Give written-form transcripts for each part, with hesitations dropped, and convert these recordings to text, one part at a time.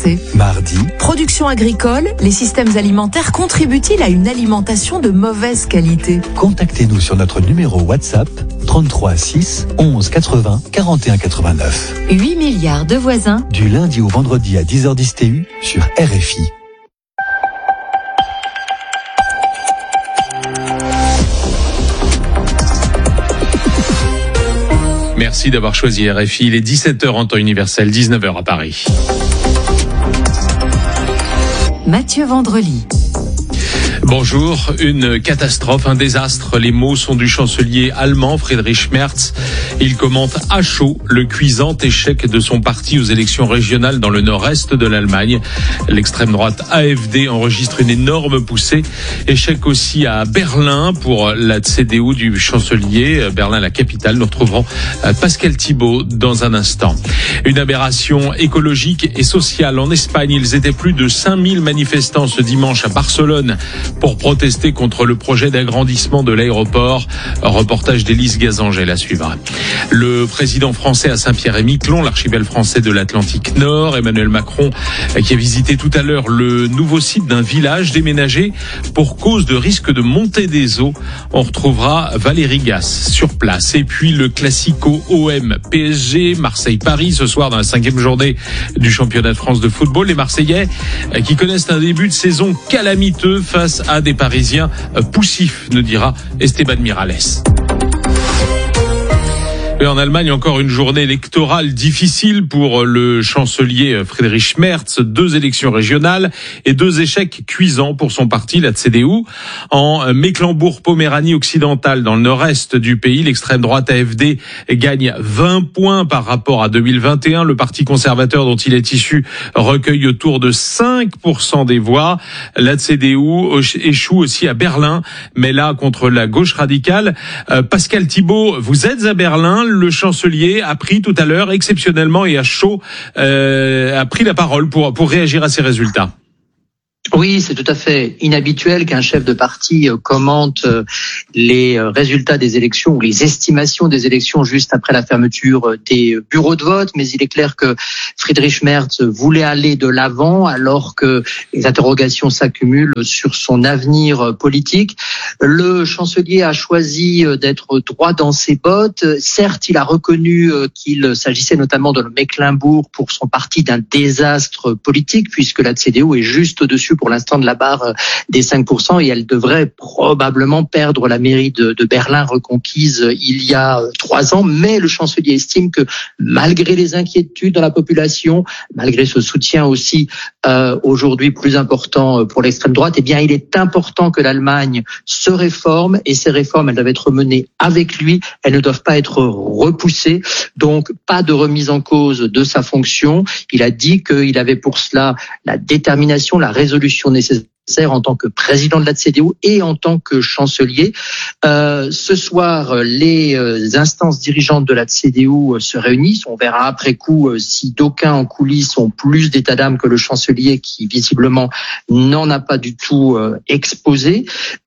pensée. Mardi, Production agricole, les systèmes alimentaires contribuent-ils à une alimentation de mauvaise qualité? contactez-nous sur notre numéro WhatsApp 33 6 11 80 41 89. 8 milliards de voisins. Du lundi au vendredi à 10h10 TU sur RFI. Merci d'avoir choisi RFI. Il est 17h en temps universel, 19h à Paris. Mathieu Vandrely. Bonjour, une catastrophe, un désastre. Les mots sont du chancelier allemand Friedrich Merz. Il commente à chaud le cuisant échec de son parti aux élections régionales dans le nord-est de l'Allemagne. L'extrême droite AfD enregistre une énorme poussée. Échec aussi à Berlin pour la CDU du chancelier. Berlin, la capitale. Nous retrouverons Pascal Thibault dans un instant. Une aberration écologique et sociale. En Espagne, ils étaient plus de 5000 manifestants ce dimanche à Barcelone pour protester contre le projet d'agrandissement de l'aéroport. Reportage d'Élise Gazangel à suivre. Le président français à Saint-Pierre-et-Miquelon, l'archipel français de l'Atlantique Nord, Emmanuel Macron, qui a visité tout à l'heure le nouveau site d'un village déménagé pour cause de risque de montée des eaux. On retrouvera Valérie Gasse sur place. Et puis le classico OM PSG, Marseille-Paris, ce soir dans la 5e journée du championnat de France de football. Les Marseillais qui connaissent un début de saison calamiteux face à des Parisiens poussifs, nous dira Esteban Miralles. Et en Allemagne, encore une journée électorale difficile pour le chancelier Friedrich Merz. 2 élections régionales et 2 échecs cuisants pour son parti, la CDU. En Mecklembourg-Poméranie occidentale, dans le nord-est du pays, l'extrême droite AfD gagne 20 points par rapport à 2021. Le parti conservateur dont il est issu recueille autour de 5% des voix. La CDU échoue aussi à Berlin, mais là contre la gauche radicale. Pascal Thibault, vous êtes à Berlin. Le chancelier a pris tout à l'heure, exceptionnellement et à chaud, a pris la parole pour réagir à ces résultats. Oui, c'est tout à fait inhabituel qu'un chef de parti commente les résultats des élections ou les estimations des élections juste après la fermeture des bureaux de vote. Mais il est clair que Friedrich Merz voulait aller de l'avant alors que les interrogations s'accumulent sur son avenir politique. Le chancelier a choisi d'être droit dans ses bottes. Certes, il a reconnu qu'il s'agissait notamment de Mecklembourg pour son parti d'un désastre politique puisque la CDU est juste au-dessus pour l'instant de la barre des 5% et elle devrait probablement perdre la mairie de Berlin reconquise il y a 3 ans. Mais le chancelier estime que malgré les inquiétudes dans la population, malgré ce soutien aussi aujourd'hui plus important pour l'extrême droite, eh bien il est important que l'Allemagne se réforme et ces réformes, elles doivent être menées avec lui, elles ne doivent pas être repoussées. Donc pas de remise en cause de sa fonction. Il a dit qu'il avait pour cela la détermination, la résolution nécessaire en tant que président de la CDU et en tant que chancelier. Ce soir, les instances dirigeantes de la CDU se réunissent. On verra après coup si d'aucuns en coulisses ont plus d'état d'âme que le chancelier qui visiblement n'en a pas du tout exposé.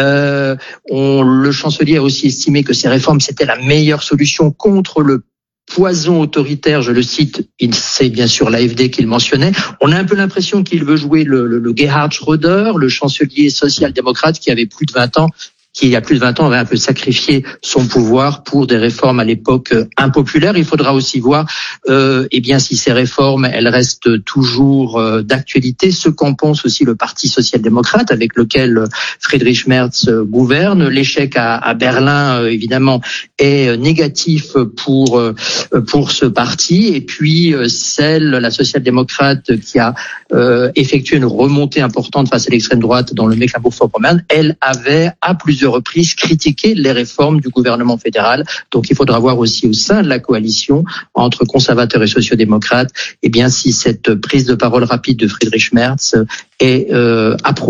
Le chancelier a aussi estimé que ces réformes c'était la meilleure solution contre le poison autoritaire, je le cite, c'est bien sûr l'AfD qu'il mentionnait. On a un peu l'impression qu'il veut jouer le Gerhard Schröder, le chancelier social-démocrate qui avait plus de 20 ans, qui il y a plus de 20 ans avait un peu sacrifié son pouvoir pour des réformes à l'époque impopulaires. Il faudra aussi voir si ces réformes elles restent toujours d'actualité, ce qu'en pense aussi le Parti social-démocrate avec lequel Friedrich Merz gouverne. L'échec à Berlin évidemment est négatif pour ce parti et puis la social-démocrate qui a effectué une remontée importante face à l'extrême droite dans le Mecklembourg-Vorpommern, elle avait à plusieurs reprises critiqué les réformes du gouvernement fédéral. Donc il faudra voir aussi au sein de la coalition entre conservateurs et sociodémocrates, si cette prise de parole rapide de Friedrich Merz est approuvée.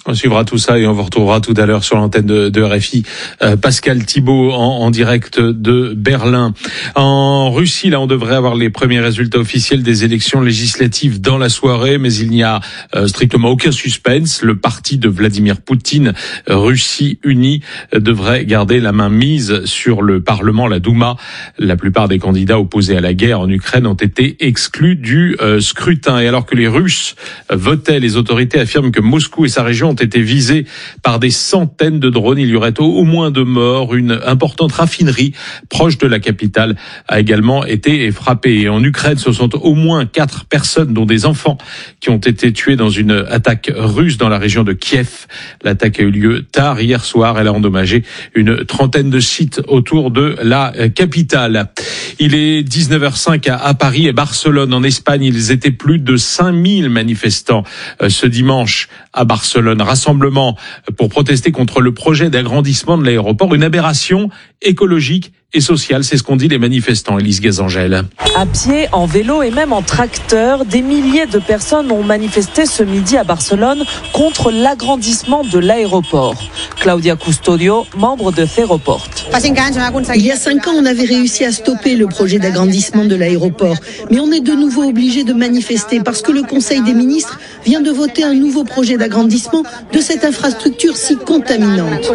On suivra tout ça et on vous retrouvera tout à l'heure sur l'antenne de RFI. Pascal Thibault en direct de Berlin. En Russie, là, on devrait avoir les premiers résultats officiels des élections législatives dans la soirée, mais il n'y a strictement aucun suspense. Le parti de Vladimir Poutine, Russie Unie, devrait garder la main mise sur le Parlement, la Douma. La plupart des candidats opposés à la guerre en Ukraine ont été exclus du scrutin. Et alors que les Russes votaient, les autorités affirment que Moscou et sa région ont été visés par des centaines de drones. Il y aurait au moins 2 morts. Une importante raffinerie proche de la capitale a également été frappée. Et en Ukraine, ce sont au moins 4 personnes, dont des enfants, qui ont été tués dans une attaque russe dans la région de Kiev. L'attaque a eu lieu tard hier soir. Elle a endommagé une trentaine de sites autour de la capitale. Il est 19h05 à Paris et Barcelone. En Espagne, ils étaient plus de 5000 manifestants ce dimanche à Barcelone. Rassemblement pour protester contre le projet d'agrandissement de l'aéroport, une aberration écologique et sociale, c'est ce qu'ont dit les manifestants. Élise Gazangel. À pied, en vélo et même en tracteur, des milliers de personnes ont manifesté ce midi à Barcelone contre l'agrandissement de l'aéroport. Claudia Custodio, membre de Ferroport. Il y a 5 ans, on avait réussi à stopper le projet d'agrandissement de l'aéroport. Mais on est de nouveau obligé de manifester parce que le Conseil des ministres vient de voter un nouveau projet d'agrandissement de cette infrastructure si contaminante.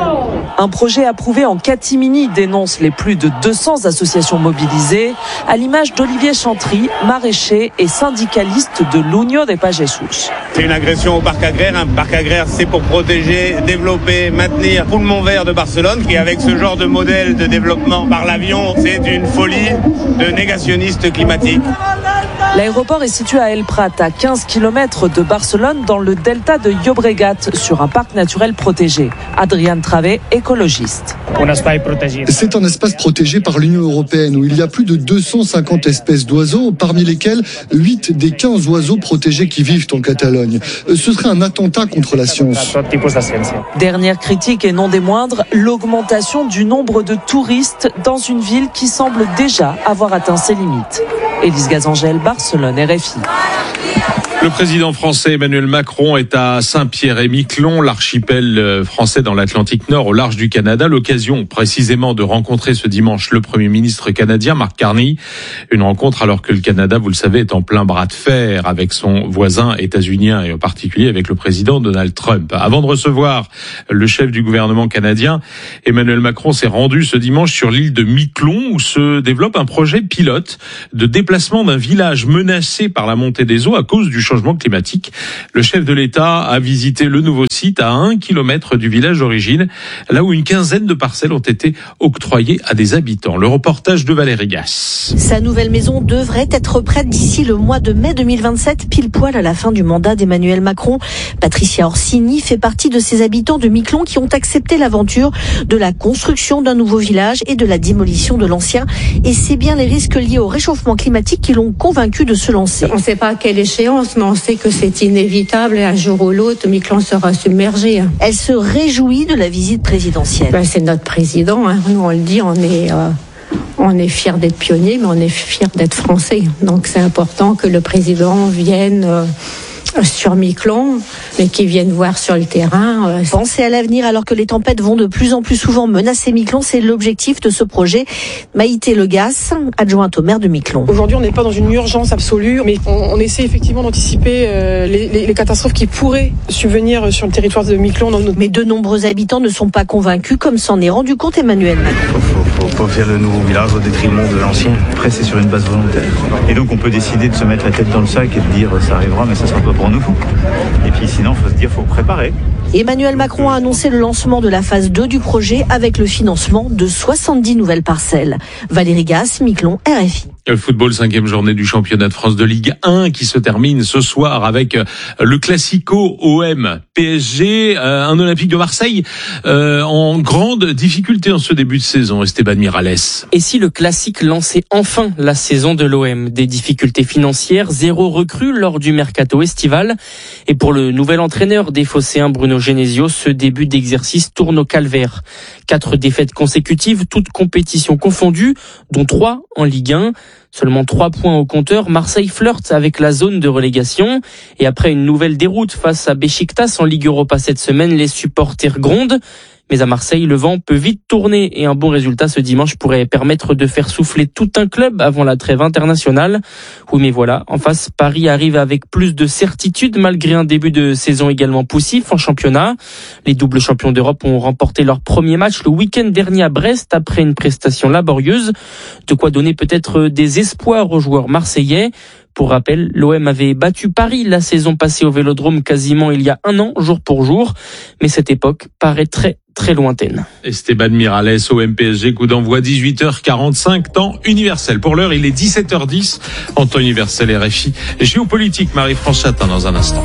Un projet approuvé en catimini, dénonce les plus de 200 associations mobilisées, à l'image d'Olivier Chantry, maraîcher et syndicaliste de l'Unió de Pagesos. C'est une agression au parc agraire. Un parc agraire, c'est pour protéger, développer, maintenir le poumon vert de Barcelone. Et avec ce genre de modèle de développement par l'avion, c'est une folie de négationnistes climatiques. L'aéroport est situé à El Prat, à 15 km de Barcelone, dans le delta de Llobregat, sur un parc naturel protégé. Adrian Travé, écologiste. C'est un espace protégé par l'Union européenne où il y a plus de 250 espèces d'oiseaux, parmi lesquels 8 des 15 oiseaux protégés qui vivent en Catalogne. Ce serait un attentat contre la science. Dernière critique et non des moindres, l'augmentation du nombre de touristes dans une ville qui semble déjà avoir atteint ses limites. Élise Gazangel, Barcelone, RFI. Le président français Emmanuel Macron est à Saint-Pierre-et-Miquelon, l'archipel français dans l'Atlantique Nord, au large du Canada. L'occasion précisément de rencontrer ce dimanche le Premier ministre canadien, Mark Carney. Une rencontre alors que le Canada, vous le savez, est en plein bras de fer avec son voisin états-unien et en particulier avec le président Donald Trump. Avant de recevoir le chef du gouvernement canadien, Emmanuel Macron s'est rendu ce dimanche sur l'île de Miquelon où se développe un projet pilote de déplacement d'un village menacé par la montée des eaux à cause du changement climatique. Le chef de l'État a visité le nouveau site à 1 kilomètre du village d'origine, là où une quinzaine de parcelles ont été octroyées à des habitants. Le reportage de Valérie Gasse. Sa nouvelle maison devrait être prête d'ici le mois de mai 2027, pile poil à la fin du mandat d'Emmanuel Macron. Patricia Orsini fait partie de ces habitants de Miquelon qui ont accepté l'aventure de la construction d'un nouveau village et de la démolition de l'ancien. Et c'est bien les risques liés au réchauffement climatique qui l'ont convaincu de se lancer. On ne sait pas à quelle échéance, mais on sait que c'est inévitable et un jour ou l'autre, Miquelon sera submergé. Elle se réjouit de la visite présidentielle. C'est notre président, nous on le dit, on est fiers d'être pionniers, mais on est fiers d'être français. Donc c'est important que le président vienne sur Miquelon, mais qui viennent voir sur le terrain. Penser à l'avenir alors que les tempêtes vont de plus en plus souvent menacer Miquelon, c'est l'objectif de ce projet. Maïté Legas, adjointe au maire de Miquelon. Aujourd'hui, on n'est pas dans une urgence absolue, mais on essaie effectivement d'anticiper les catastrophes qui pourraient subvenir sur le territoire de Miquelon. Mais de nombreux habitants ne sont pas convaincus, comme s'en est rendu compte Emmanuel Macron. Faut pas faire le nouveau village au détriment de l'ancien. Après, c'est sur une base volontaire. Et donc, on peut décider de se mettre la tête dans le sac et de dire ça arrivera, mais ça sera pas pour nous. Et puis sinon, faut se dire, faut préparer. Emmanuel Macron a annoncé le lancement de la phase 2 du projet avec le financement de 70 nouvelles parcelles. Valérie Gasse, Miquelon, RFI. Le football, 5e journée du championnat de France de Ligue 1 qui se termine ce soir avec le Classico OM PSG, un Olympique de Marseille en grande difficulté en ce début de saison. Esteban Miralles. Et si le classique lançait enfin la saison de l'OM? Des difficultés financières, 0 recrue lors du mercato estival. Et pour le nouvel entraîneur des Phocéens, Bruno Genesio, ce début d'exercice tourne au calvaire. 4 défaites consécutives, toutes compétitions confondues, dont 3 en Ligue 1. Seulement 3 points au compteur, Marseille flirte avec la zone de relégation. Et après une nouvelle déroute face à Beşiktaş en Ligue Europa cette semaine, les supporters grondent. Mais à Marseille, le vent peut vite tourner et un bon résultat ce dimanche pourrait permettre de faire souffler tout un club avant la trêve internationale. Oui, mais voilà, en face, Paris arrive avec plus de certitude malgré un début de saison également poussif en championnat. Les doubles champions d'Europe ont remporté leur premier match le week-end dernier à Brest après une prestation laborieuse. De quoi donner peut-être des espoirs aux joueurs marseillais. Pour rappel, l'OM avait battu Paris la saison passée au Vélodrome quasiment il y a un an, jour pour jour. Mais cette époque paraît très lointaine. Esteban Miralles, OM PSG, coup d'envoi 18h45, temps universel. Pour l'heure, il est 17h10 en temps universel RFI. Géopolitique, Marie-France Chatin dans un instant.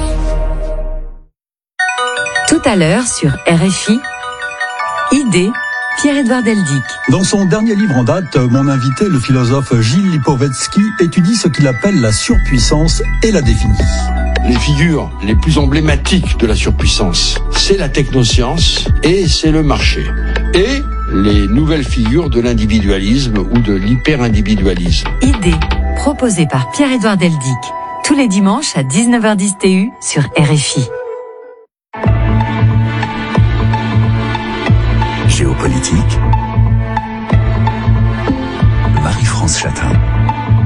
Tout à l'heure sur RFI, idée, Pierre-Edouard Deldic. Dans son dernier livre en date, mon invité, le philosophe Gilles Lipovetsky, étudie ce qu'il appelle la surpuissance et la définit. Les figures les plus emblématiques de la surpuissance, c'est la technoscience et c'est le marché. Et les nouvelles figures de l'individualisme ou de l'hyper-individualisme. Idée, proposée par Pierre-Edouard Deldic. Tous les dimanches à 19h10 TU sur RFI.